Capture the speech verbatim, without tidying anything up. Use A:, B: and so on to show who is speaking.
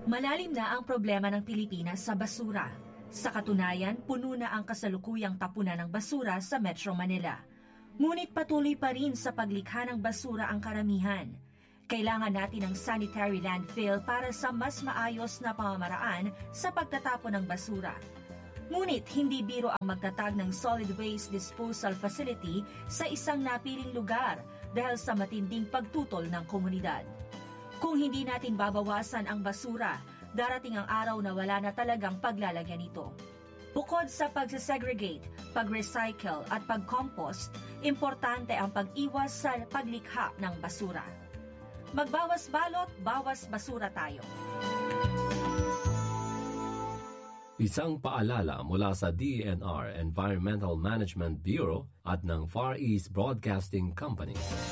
A: Malalim na ang problema ng Pilipinas sa basura. Sa katunayan, puno na ang kasalukuyang tapunan ng basura sa Metro Manila. Ngunit patuloy pa rin sa paglikha ng basura ang karamihan. Kailangan natin ng sanitary landfill para sa mas maayos na pamamaraan sa pagtatapon ng basura. Ngunit hindi biro ang magtatag ng solid waste disposal facility sa isang napiling lugar dahil sa matinding pagtutol ng komunidad. Kung hindi natin babawasan ang basura, darating ang araw na wala na talagang paglalagyan nito. Bukod sa pagsesegregate, pag-recycle at pag-compost, importante ang pag-iwas sa paglikha ng basura. Magbawas balot, bawas basura tayo.
B: Isang paalala mula sa D E N R Environmental Management Bureau at ng Far East Broadcasting Company.